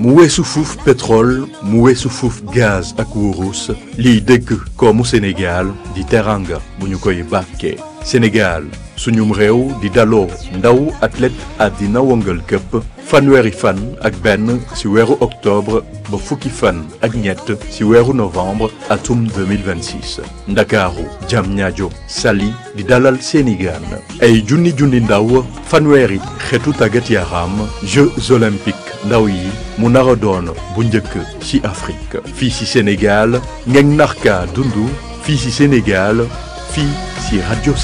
mu weesu fuuf pétrole mu weesu fuuf gaz ak wurus liy dëgg koomu Sénégal di teranga bu ñu koy bàkkee Sénégal suñum réew di daloo ndaw athlète àddina wëngal këpp fanweeri fan ak benn ci weeru octobre ba fukki fan ak ñett ci weeru novembre atum 2026 ndakaaru Diamniadio Saly di dalal seeni gaan ay junni ndaw fanweeri xeetu tàggat yaram Jeux olympiques ndaw yi mu nar a doon bu njëkk ci Afrique fii ci Sénégal ngeen narka dundu fii ci Sénégal fii ci Radio